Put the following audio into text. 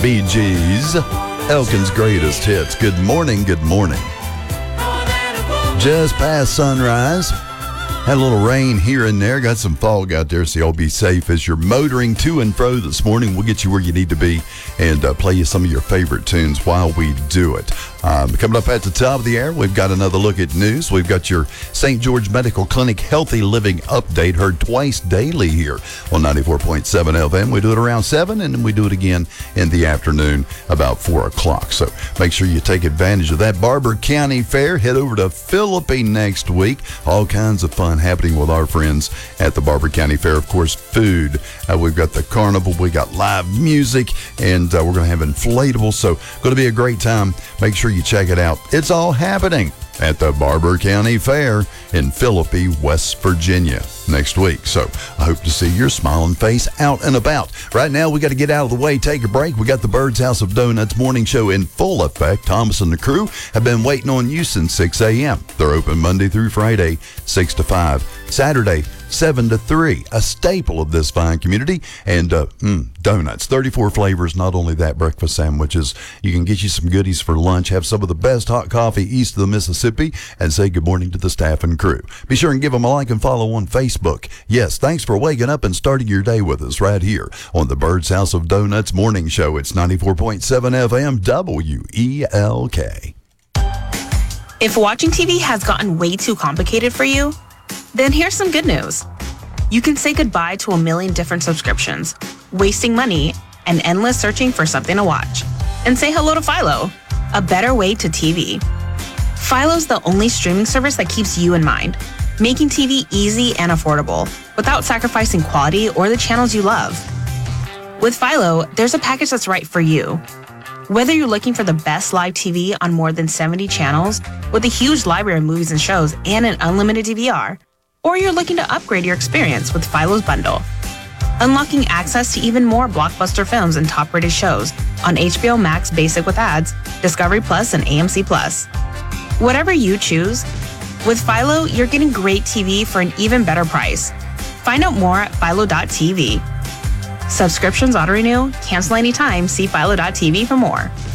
Bee Gees, Elkin's greatest hits. Good morning, good morning. Just past sunrise. Had a little rain here and there. Got some fog out there, so y'all be safe as you're motoring to and fro this morning. We'll get you where you need to be and play you some of your favorite tunes while we do it. Coming up at the top of the hour, we've got another look at news. We've got your St. George Medical Clinic Healthy Living Update, heard twice daily here on 94.7 FM. We do it around 7, and then we do it again in the afternoon about 4 o'clock. So make sure you take advantage of that. Barber County Fair. Head over to Philippi next week. All kinds of fun happening with our friends at the Barber County Fair. Of course, food. We've got the carnival. We got live music, and we're going to have inflatables. So going to be a great time. Make sure you check it out. It's all happening at the Barber County Fair in Philippi, West Virginia next week. So I hope to see your smiling face out and about. Right now, we got to get out of the way, take a break. We got the Bird's House of Donuts morning show in full effect. Thomas and the crew have been waiting on you since 6 a.m. They're open Monday through Friday, 6 to 5. Saturday, 7 to 3, a staple of this fine community. And donuts, 34 flavors. Not only that, breakfast sandwiches. You can get you some goodies for lunch, have some of the best hot coffee east of the Mississippi, and say good morning to the staff and crew. Be sure and give them a like and follow on Facebook. Yes, thanks for waking up and starting your day with us right here on the Bird's House of Donuts morning show. It's 94.7 FM WELK. If watching TV has gotten way too complicated for you, then here's some good news. You can say goodbye to a million different subscriptions, wasting money, and endless searching for something to watch. And say hello to Philo, a better way to TV. Philo's the only streaming service that keeps you in mind, making TV easy and affordable without sacrificing quality or the channels you love. With Philo, there's a package that's right for you. Whether you're looking for the best live TV on more than 70 channels with a huge library of movies and shows and an unlimited DVR, or you're looking to upgrade your experience with Philo's bundle, unlocking access to even more blockbuster films and top-rated shows on HBO Max Basic with ads, Discovery Plus, and AMC Plus. Whatever you choose, with Philo, you're getting great TV for an even better price. Find out more at philo.tv. Subscriptions auto-renew, cancel anytime, see philo.tv for more.